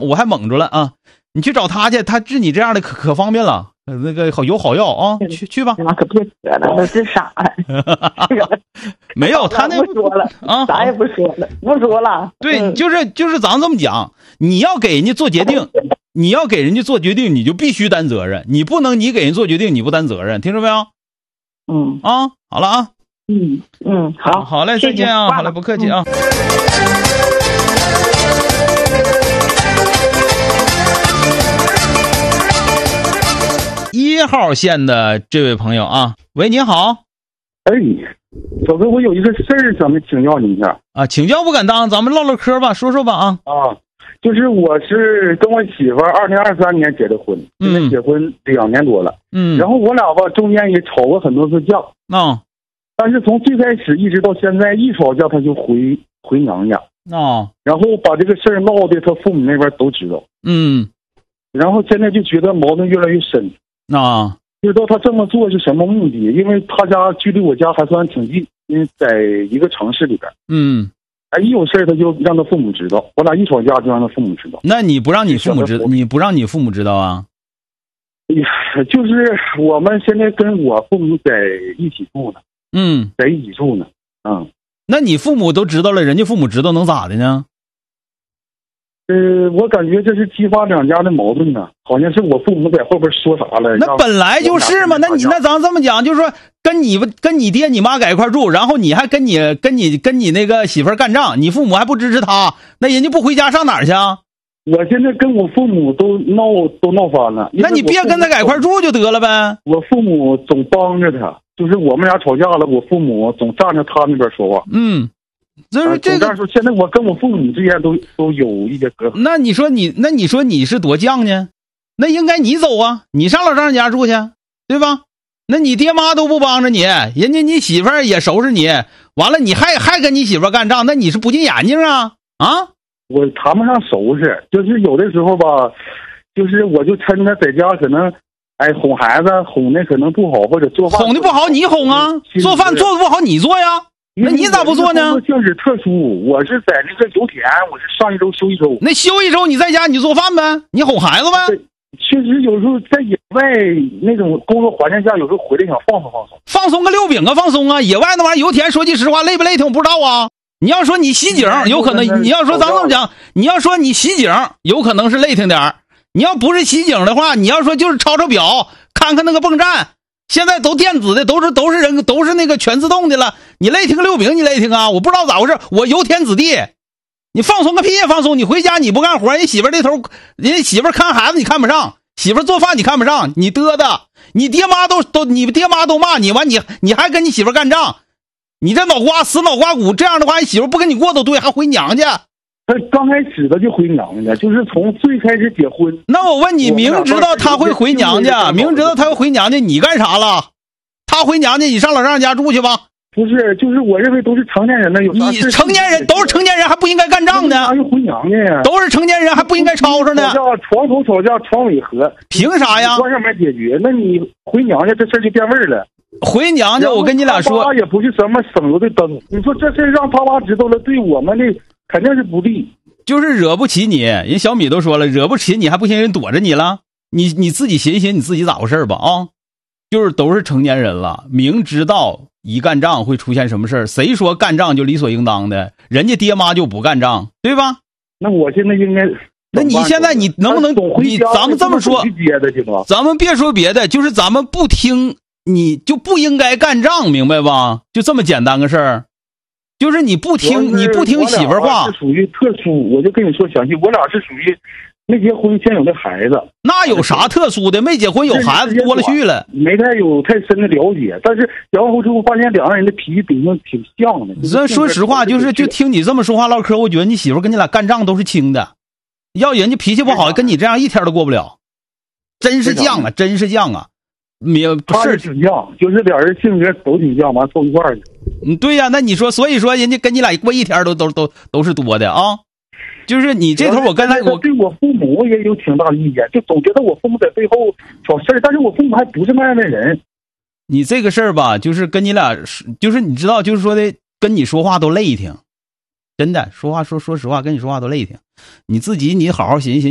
我还蒙住了啊！你去找他去，他治你这样的可方便了，那个有好药啊，去吧。 妈可别扯了，那是啥呀？ 没有，他那不说了啊，啥也不说了，不说了。 对，就是咱这么讲，你要给人家做决定，你要给人家做决定，你就必须担责任，你不能你给人做决定你不担责任，听着没有？啊，好了啊。 好嘞，再见啊，好嘞，不客气啊。1号线的这位朋友啊，喂，你好。 哎，小哥，我有一个事儿想请教你一下啊，请教不敢当，咱们唠唠嗑吧，说说吧啊。 就是我是跟我媳妇2023年结的婚，现在结婚2年多了，然后我俩吧中间也吵过很多次架，但是从最开始一直到现在，一吵架他就回娘家，然后把这个事儿闹的他父母那边都知道，然后现在就觉得矛盾越来越深，不知道他这么做是什么目的，因为他家距离我家还算挺近，因为在一个城市里边，一有事他就让他父母知道，我俩一吵架就让他父母知道。 那你不让你父母知道，你不让你父母知道啊？ 就是我们现在跟我父母在一起住呢，在一起住呢， 那你父母都知道了，人家父母知道能咋的呢？ 我感觉这是激发两家的矛盾呢，好像是我父母在后边说啥了。 那本来就是嘛，那咱这么讲，就是说跟你爹你妈在一块住，然后你还跟你那个媳妇干仗，你父母还不支持他，那人家不回家上哪儿去啊？ 我现在跟我父母都闹翻了。 那你别跟他在一块住就得了呗。 我父母总帮着他，就是我们俩吵架了，我父母总站着他那边说话。就是这个说，现在我跟我父母之间都有一些隔阂。 那你说你是多犟呢？那应该你走啊，你上老丈人家住去，对吧？那你爹妈都不帮着你，人家你媳妇儿也收拾你，完了你还跟你媳妇儿干仗，那你是不进眼睛啊？ 我谈不上收拾，就是有的时候吧，就是我就趁他在家可能，哄孩子哄的可能不好，或者做饭哄的不好你哄啊，做饭做的不好你做呀。那你咋不做呢？ 性质特殊，我是在那个油田，我是上一周休一周。 那休一周你在家你做饭呗，你哄孩子呗。 确实有时候在野外那种工作环境下，有时候回来想放松个溜饼啊，放松啊。野外那玩意儿油田，说句实话累不累挺我不知道啊。你要说你袭警有可能，你要说咱这么讲，你要说你袭警有可能是累挺点，你要不是袭警的话，你要说就是抄表看看那个泵站。现在都电子的，都是人，都是那个全自动的了。你累挺个溜饼，你累挺啊？我不知道咋回事，我油田子弟，你放松个屁呀！放松！你回家你不干活，人媳妇那头，人家媳妇看孩子你看不上，媳妇做饭你看不上，你嘚的，你爹妈你爹妈都骂你，完你还跟你媳妇干仗，你这死脑瓜骨，这样的话，你媳妇不跟你过都对，还回娘家。 他刚开始他就回娘家，就是从最开始结婚。 那我问你，明知道他会回娘家，明知道他会回娘家，你干啥了？他回娘家，你上老丈人家住去吧。 不是，就是我认为都是成年人了，有啥事？ 你成年人都是成年人，还不应该干仗呢？ 哪有回娘家呀？ 都是成年人，还不应该吵吵呢？ 床头吵架床尾和， 凭啥呀？ 关上门解决，那你回娘家这事就变味了。 回娘家，我跟你俩说， 他也不是什么省油的灯。你说这事让他妈知道了，对我们的肯定是不利。 就是惹不起你，人小米都说了，惹不起你还不行，人躲着你了。你自己寻思你自己咋回事吧啊？就是都是成年人了，明知道一干仗会出现什么事儿，谁说干仗就理所应当的？人家爹妈就不干仗，对吧？ 那我现在应该， 那你现在你能不能咱们这么说，咱们别说别的，就是咱们不听你就不应该干仗，明白吧？就这么简单个事儿。就是你不听媳妇话， 是属于特殊。我就跟你说详细，我俩是属于没结婚先有的孩子。 那有啥特殊的？没结婚有孩子多了去了， 没太深的了解。但是结完婚之后发现两个人的脾气挺像的。 这说实话，就听你这么说话唠嗑，我觉得你媳妇跟你俩干仗都是轻的。要人家脾气不好，跟你这样一天都过不了。真是犟啊，真是犟啊！ 他是挺犟，就是俩人性格都挺犟，完凑一块儿去。 对呀，那你说，所以说人家跟你俩过一天都是多的啊。就是你这头，我刚才我对我父母也有挺大的意见，就总觉得我父母在背后挑事儿，但是我父母还不是那样的人。 你这个事儿吧，就是跟你俩，就是你知道，就是说的跟你说话都累挺，真的说实话，跟你说话都累挺。你自己你好好寻思寻思。